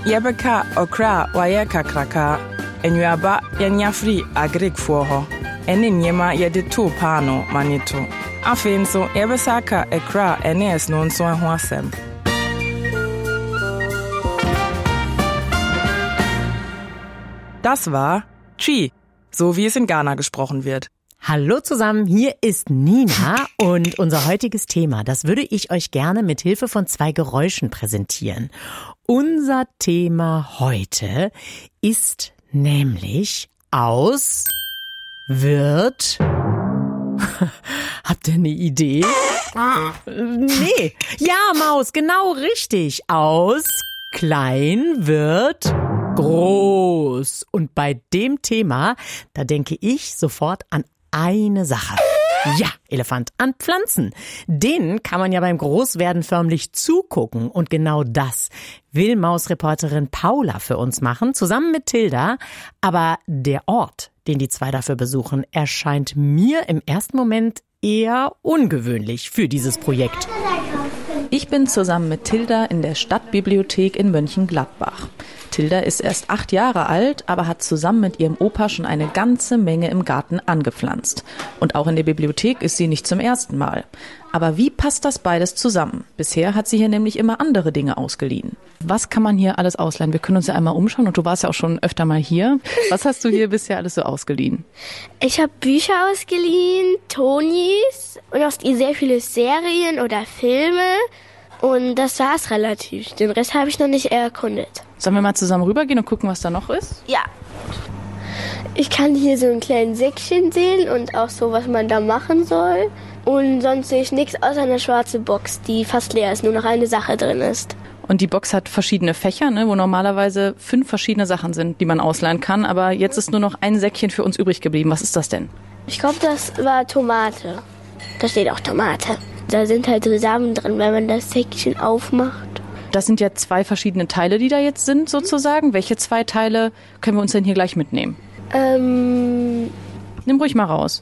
yɛbɛka okra a wayɛ kakraka, enwaba yɛnyafri agrikfoɔ hɔ, ɛne nneɛma yɛde too paano ma ne to. Afei nso yɛbɛsa aka ekra a ɛne ɛsno nso ho asɛm. Das war Chi, so wie es in Ghana gesprochen wird. Hallo zusammen, hier ist Nina und unser heutiges Thema, das würde ich euch gerne mit Hilfe von 2 Geräuschen präsentieren. Unser Thema heute ist nämlich aus, wird... Habt ihr eine Idee? Nee. Ja, Maus, genau richtig. Aus klein wird groß. Und bei dem Thema, da denke ich sofort an eine Sache. Ja, Elefant, an Pflanzen. Denen kann man ja beim Großwerden förmlich zugucken. Und genau das will Mausreporterin Paula für uns machen, zusammen mit Tilda. Aber der Ort, den die 2 dafür besuchen, erscheint mir im ersten Moment eher ungewöhnlich für dieses Projekt. Ich bin zusammen mit Tilda in der Stadtbibliothek in Mönchengladbach. Tilda ist erst 8 Jahre alt, aber hat zusammen mit ihrem Opa schon eine ganze Menge im Garten angepflanzt. Und auch in der Bibliothek ist sie nicht zum ersten Mal. Aber wie passt das beides zusammen? Bisher hat sie hier nämlich immer andere Dinge ausgeliehen. Was kann man hier alles ausleihen? Wir können uns ja einmal umschauen und du warst ja auch schon öfter mal hier. Was hast du hier bisher alles so ausgeliehen? Ich habe Bücher ausgeliehen, Tonis und auch sehr viele Serien oder Filme. Und das war's relativ. Den Rest habe ich noch nicht erkundet. Sollen wir mal zusammen rübergehen und gucken, was da noch ist? Ja. Ich kann hier so ein kleines Säckchen sehen und auch so, was man da machen soll. Und sonst sehe ich nichts außer eine schwarze Box, die fast leer ist, nur noch eine Sache drin ist. Und die Box hat verschiedene Fächer, ne, wo normalerweise 5 verschiedene Sachen sind, die man ausleihen kann. Aber jetzt ist nur noch ein Säckchen für uns übrig geblieben. Was ist das denn? Ich glaube, das war Tomate. Da steht auch Tomate. Da sind halt so Samen drin, wenn man das Säckchen aufmacht. Das sind ja 2 verschiedene Teile, die da jetzt sind, sozusagen. Welche 2 Teile können wir uns denn hier gleich mitnehmen? Nimm ruhig mal raus.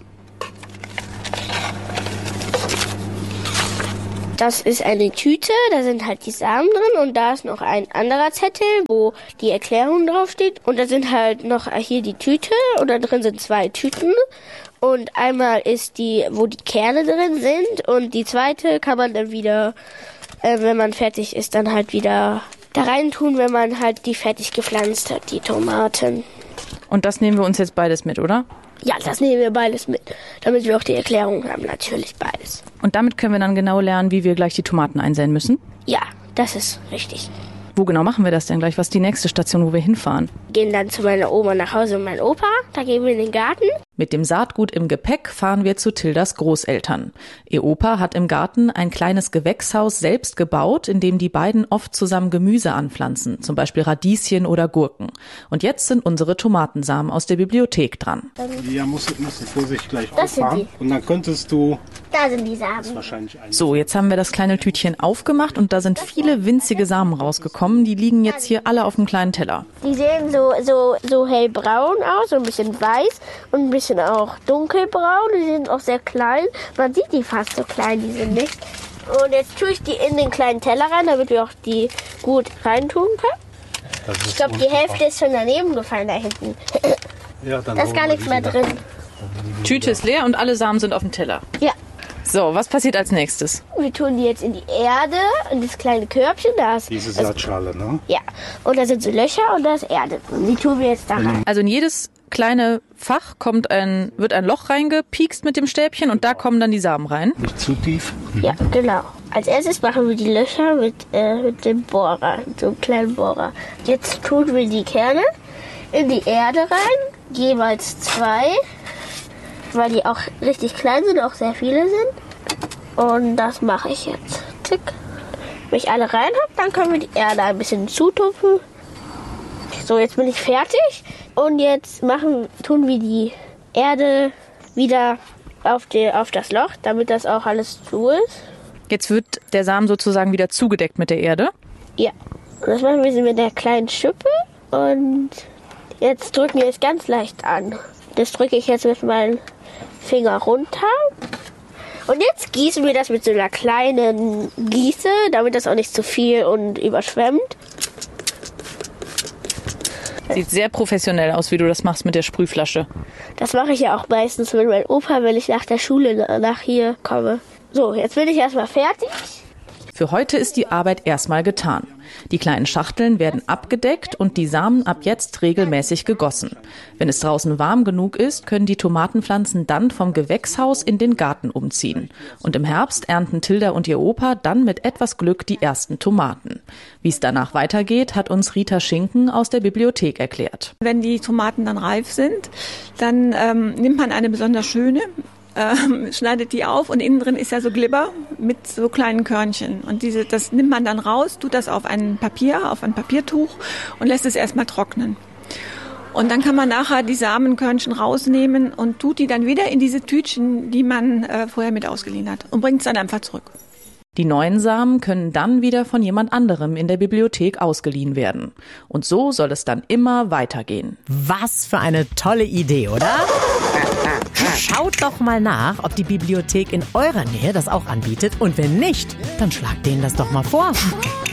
Das ist eine Tüte, da sind halt die Samen drin und da ist noch ein anderer Zettel, wo die Erklärung draufsteht. Und da sind halt noch hier die Tüte und da drin sind 2 Tüten. Und einmal ist die, wo die Kerne drin sind und die zweite kann man dann wieder, wenn man fertig ist, dann halt wieder da rein tun, wenn man halt die fertig gepflanzt hat, die Tomaten. Und das nehmen wir uns jetzt beides mit, oder? Ja, das nehmen wir beides mit, damit wir auch die Erklärung haben, natürlich beides. Und damit können wir dann genau lernen, wie wir gleich die Tomaten einsäen müssen? Ja, das ist richtig. Wo genau machen wir das denn gleich? Was ist die nächste Station, wo wir hinfahren? Wir gehen dann zu meiner Oma nach Hause und meinem Opa. Da gehen wir in den Garten. Mit dem Saatgut im Gepäck fahren wir zu Tildas Großeltern. Ihr Opa hat im Garten ein kleines Gewächshaus selbst gebaut, in dem die beiden oft zusammen Gemüse anpflanzen, zum Beispiel Radieschen oder Gurken. Und jetzt sind unsere Tomatensamen aus der Bibliothek dran. Ja, musst du vorsichtig gleich Das auffahren. sind die. Und dann könntest du... Da sind die Samen. Wahrscheinlich ein. So, jetzt haben wir das kleine Tütchen aufgemacht und da sind viele winzige Samen rausgekommen. Die liegen jetzt hier alle auf dem kleinen Teller. Die sehen so hellbraun aus, so ein bisschen weiß und ein bisschen auch dunkelbraun. Die sind auch sehr klein. Man sieht die fast so klein, die sind nicht. Und jetzt tue ich die in den kleinen Teller rein, damit wir auch die gut reintun können. Ich glaube, die Hälfte ist schon daneben gefallen da hinten. Ja, dann Da ist gar nichts mehr drin. Tüte ist leer und alle Samen sind auf dem Teller. Ja. So, was passiert als nächstes? Wir tun die jetzt in die Erde, in das kleine Körbchen. Da ist, Diese Saatschale, ne? ja. Und da sind so Löcher und da ist Erde. Und die tun wir jetzt da rein. Also in jedes kleine Fach wird ein Loch reingepiekst mit dem Stäbchen und da kommen dann die Samen rein. Nicht zu tief. Ja, genau. Als erstes machen wir die Löcher mit dem Bohrer, so einem kleinen Bohrer. Jetzt tun wir die Kerne in die Erde rein, jeweils 2, weil die auch richtig klein sind, auch sehr viele sind. Und das mache ich jetzt. Zick. Wenn ich alle rein habe, dann können wir die Erde ein bisschen zutupfen. So, jetzt bin ich fertig. Und jetzt tun wir die Erde wieder auf das Loch, damit das auch alles zu ist. Jetzt wird der Samen sozusagen wieder zugedeckt mit der Erde. Ja. Und das machen wir mit der kleinen Schippe. Und jetzt drücken wir es ganz leicht an. Das drücke ich jetzt mit meinem Finger runter. Und jetzt gießen wir das mit so einer kleinen Gieße, damit das auch nicht zu viel und überschwemmt. Sieht sehr professionell aus, wie du das machst mit der Sprühflasche. Das mache ich ja auch meistens mit meinem Opa, wenn ich nach der Schule nach hier komme. So, jetzt bin ich erstmal fertig. Für heute ist die Arbeit erstmal getan. Die kleinen Schachteln werden abgedeckt und die Samen ab jetzt regelmäßig gegossen. Wenn es draußen warm genug ist, können die Tomatenpflanzen dann vom Gewächshaus in den Garten umziehen. Und im Herbst ernten Tilda und ihr Opa dann mit etwas Glück die ersten Tomaten. Wie es danach weitergeht, hat uns Rita Schinken aus der Bibliothek erklärt. Wenn die Tomaten dann reif sind, dann nimmt man eine besonders schöne, schneidet die auf und innen drin ist ja so Glibber mit so kleinen Körnchen. Und das nimmt man dann raus, tut das auf ein Papiertuch und lässt es erstmal trocknen. Und dann kann man nachher die Samenkörnchen rausnehmen und tut die dann wieder in diese Tütchen, die man vorher mit ausgeliehen hat und bringt es dann einfach zurück. Die neuen Samen können dann wieder von jemand anderem in der Bibliothek ausgeliehen werden. Und so soll es dann immer weitergehen. Was für eine tolle Idee, oder? Schaut doch mal nach, ob die Bibliothek in eurer Nähe das auch anbietet. Und wenn nicht, dann schlagt denen das doch mal vor.